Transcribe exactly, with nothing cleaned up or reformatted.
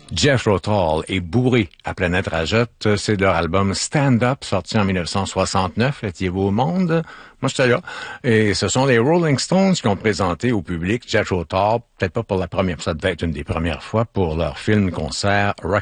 Jethro Tull est bourré à Planète Rajotte. C'est leur album Stand Up, sorti en dix-neuf cent soixante-neuf. Étiez-vous au monde? Moi, j'étais là. Et ce sont les Rolling Stones qui ont présenté au public Jethro Tull, peut-être pas pour la première fois, ça devait être une des premières fois, pour leur film-concert Rock